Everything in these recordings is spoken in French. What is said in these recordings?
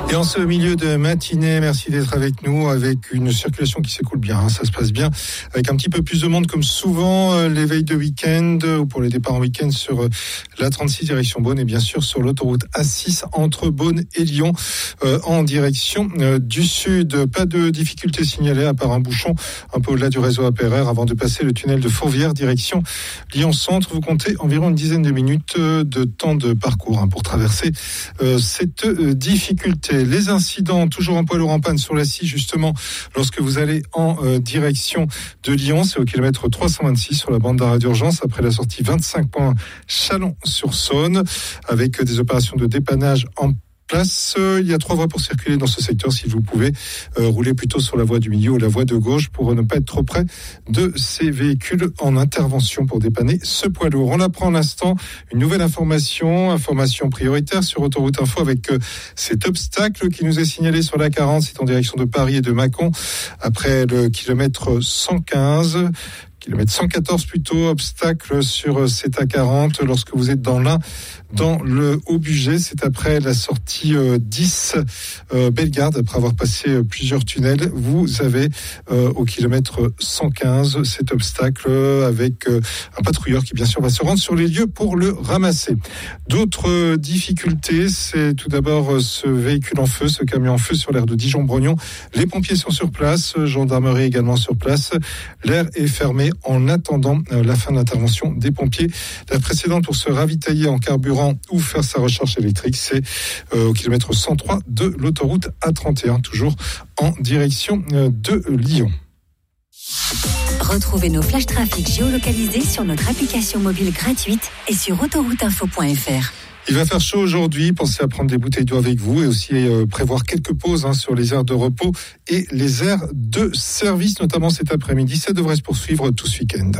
Et en ce milieu de matinée, merci d'être avec nous, avec une circulation qui s'écoule bien, ça se passe bien, avec un petit peu plus de monde comme souvent, les veilles de week-end ou pour les départs en week-end sur la 36 direction Beaune et bien sûr sur l'autoroute A6 entre Beaune et Lyon en direction du sud. Pas de difficultés signalées à part un bouchon un peu au-delà du réseau APRR avant de passer le tunnel de Fourvière direction Lyon-Centre. Vous comptez environ une dizaine de minutes de temps de parcours pour traverser cette difficulté. Les incidents, toujours en poids lourd en panne sur la 6, justement, lorsque vous allez en direction de Lyon, c'est au kilomètre 326 sur la bande d'arrêt d'urgence, après la sortie 25 points Chalon-sur-Saône, avec des opérations de dépannage en place. Il y a 3 voies pour circuler dans ce secteur. Si vous pouvez rouler plutôt sur la voie du milieu ou la voie de gauche pour ne pas être trop près de ces véhicules en intervention pour dépanner ce poids lourd. On apprend à l'instant une nouvelle information prioritaire sur Autoroute Info avec cet obstacle qui nous est signalé sur la 40, c'est en direction de Paris et de Mâcon après le kilomètre 115. Kilomètre 114 plutôt, obstacle sur cette A40 lorsque vous êtes dans l'Ain, dans le Haut-Bugey. C'est après la sortie 10 Bellegarde, après avoir passé plusieurs tunnels. Vous avez au kilomètre 115 cet obstacle avec un patrouilleur qui bien sûr va se rendre sur les lieux pour le ramasser. D'autres difficultés, c'est tout d'abord ce véhicule en feu, ce camion en feu sur l'aire de Dijon-Brognon. Les pompiers sont sur place, gendarmerie également sur place. L'aire est fermée en attendant la fin de l'intervention des pompiers. La précédente pour se ravitailler en carburant ou faire sa recharge électrique, c'est au kilomètre 103 de l'autoroute A31, toujours en direction de Lyon. Retrouvez nos flash trafic géolocalisés sur notre application mobile gratuite et sur autorouteinfo.fr. Il va faire chaud aujourd'hui, pensez à prendre des bouteilles d'eau avec vous et aussi prévoir quelques pauses sur les aires de repos et les aires de service, notamment cet après-midi. Ça devrait se poursuivre tout ce week-end.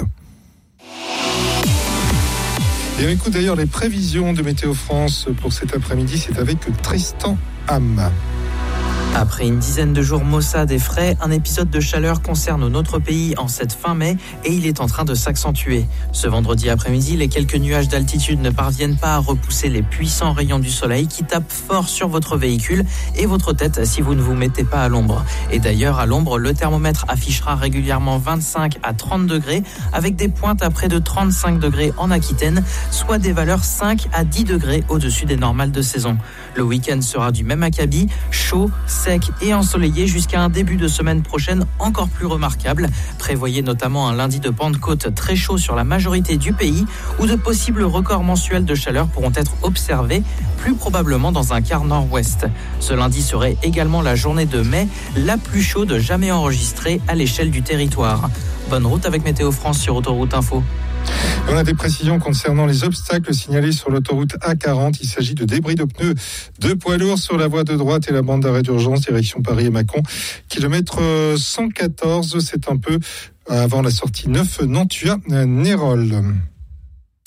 Et on écoute d'ailleurs les prévisions de Météo France pour cet après-midi, c'est avec Tristan Ham. Après une dizaine de jours maussades et frais, un épisode de chaleur concerne notre pays en cette fin mai et il est en train de s'accentuer. Ce vendredi après-midi, les quelques nuages d'altitude ne parviennent pas à repousser les puissants rayons du soleil qui tapent fort sur votre véhicule et votre tête si vous ne vous mettez pas à l'ombre. Et d'ailleurs, à l'ombre, le thermomètre affichera régulièrement 25 à 30 degrés avec des pointes à près de 35 degrés en Aquitaine, soit des valeurs 5 à 10 degrés au-dessus des normales de saison. Le week-end sera du même acabit, chaud, sec et ensoleillé jusqu'à un début de semaine prochaine encore plus remarquable. Prévoyez notamment un lundi de Pentecôte très chaud sur la majorité du pays où de possibles records mensuels de chaleur pourront être observés, plus probablement dans un quart nord-ouest. Ce lundi serait également la journée de mai, la plus chaude jamais enregistrée à l'échelle du territoire. Bonne route avec Météo France sur Autoroute Info. On a des précisions concernant les obstacles signalés sur l'autoroute A40. Il s'agit de débris de pneus de poids lourds sur la voie de droite et la bande d'arrêt d'urgence direction Paris et Mâcon. Kilomètre 114, c'est un peu avant la sortie 9 Nantua-Nérol.